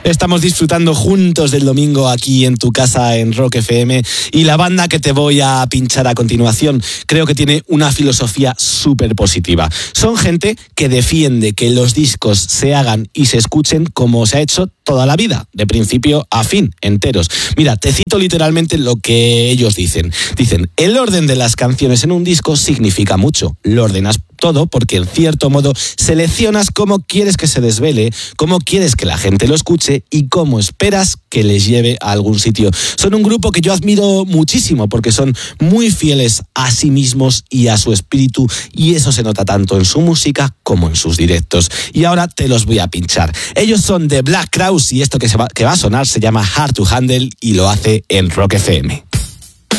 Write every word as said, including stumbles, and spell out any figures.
Estamos disfrutando juntos del domingo aquí en tu casa en Rock F M, y la banda que te voy a pinchar a continuación creo que tiene una filosofía súper positiva. Son gente que defiende que los discos se hagan y se escuchen como se ha hecho toda la vida, de principio a fin, enteros. Mira, te cito literalmente lo que ellos dicen. Dicen, el orden de las canciones en un disco significa mucho. Lo ordenas todo porque en cierto modo seleccionas cómo quieres que se desvele, cómo quieres que la gente lo escuche y cómo esperas que les lleve a algún sitio. Son un grupo que yo admiro muchísimo porque son muy fieles a sí mismos y a su espíritu, y eso se nota tanto en su música como en sus directos. Y ahora te los voy a pinchar. Ellos son The Black Crowes y esto que, se va, que va a sonar se llama Hard to Handle y lo hace en Rock F M.